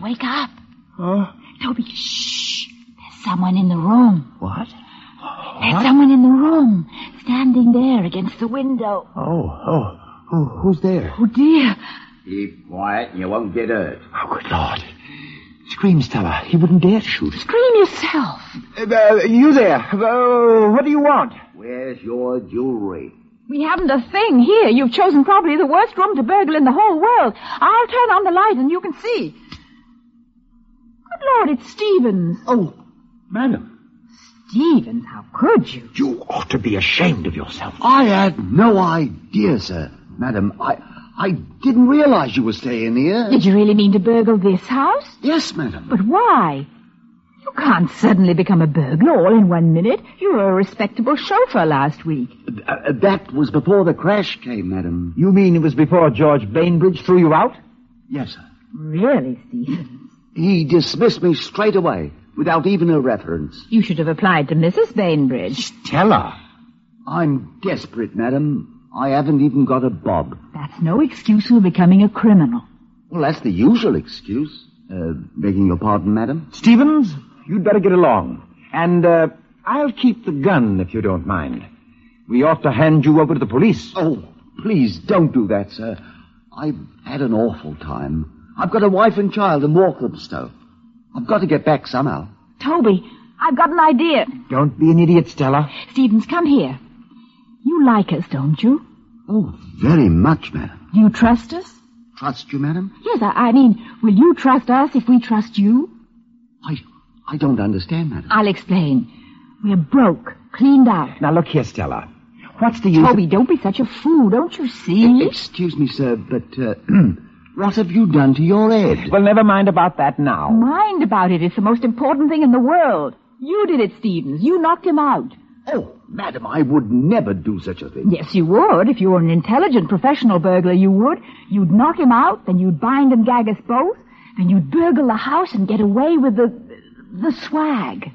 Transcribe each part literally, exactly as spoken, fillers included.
wake up. Huh? Toby, shh. There's someone in the room. What? There's someone in the room, standing there against the window. Oh, oh. Who, who's there? Oh, dear. Keep quiet and you won't get hurt. Oh, good Lord. Scream, Stella. He wouldn't dare to shoot. Scream yourself. Uh, you there. Uh, what do you want? Where's your jewelry? We haven't a thing here. You've chosen probably the worst room to burgle in the whole world. I'll turn on the light and you can see. Good Lord, it's Stevens. Oh, madam. Stevens, how could you? You ought to be ashamed of yourself. I had no idea, sir. Madam, I I didn't realize you were staying here. Did you really mean to burgle this house? Yes, madam. But why? You can't suddenly become a burglar all in one minute. You were a respectable chauffeur last week. Uh, that was before the crash came, madam. You mean it was before George Bainbridge threw you out? Yes, sir. Really, Stevens? He dismissed me straight away, without even a reference. You should have applied to Missus Bainbridge. Stella. I'm desperate, madam. I haven't even got a bob. That's no excuse for becoming a criminal. Well, that's the usual excuse. Uh, begging your pardon, madam? Stevens, you'd better get along. And, uh, I'll keep the gun, if you don't mind. We ought to hand you over to the police. Oh, please don't do that, sir. I've had an awful time. I've got a wife and child in Walthamstow. I've got to get back somehow. Toby, I've got an idea. Don't be an idiot, Stella. Stevens, come here. You like us, don't you? Oh, very much, madam. Do you trust us? Trust you, madam? Yes, I, I mean, will you trust us if we trust you? I, I don't understand, madam. I'll explain. We're broke, cleaned out. Now, look here, Stella. What's the use... Toby, don't be such a fool, don't you see? Excuse me, sir, but, uh, what have you done to your head? Well, never mind about that now. Mind about it. It's the most important thing in the world. You did it, Stevens. You knocked him out. Oh, madam, I would never do such a thing. Yes, you would. If you were an intelligent professional burglar, you would. You'd knock him out, then you'd bind and gag us both, then you'd burgle the house and get away with the... the swag.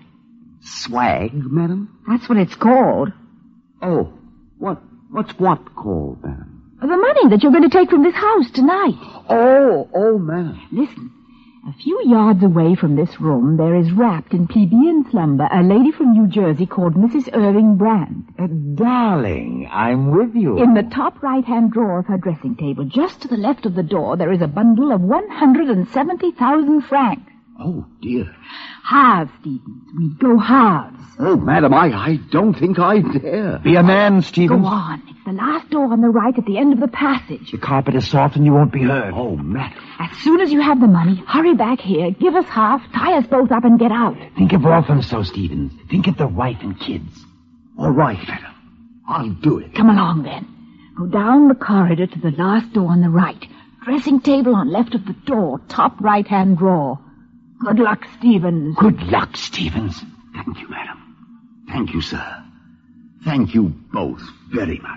Swag, madam? That's what it's called. Oh, what, what's what called, madam? The money that you're going to take from this house tonight. Oh, oh, madam. Listen. A few yards away from this room, there is wrapped in plebeian slumber a lady from New Jersey called Missus Irving Brand. Uh, darling, I'm with you. In the top right-hand drawer of her dressing table, just to the left of the door, there is a bundle of one hundred seventy thousand francs. Oh, dear. Halves, Stevens. We go halves. Oh, madam, I, I don't think I dare. Be a man, Stevens. Go on. It's the last door on the right at the end of the passage. The carpet is soft and you won't be heard. Oh, madam. As soon as you have the money, hurry back here, give us half, tie us both up, and get out. Think of Walthamstow, Stevens. Think of the wife and kids. All right, madam. I'll do it. Come along, then. Go down the corridor to the last door on the right. Dressing table on left of the door, top right-hand drawer. Good luck, Stevens. Good luck, Stevens. Thank you, madam. Thank you, sir. Thank you both very much.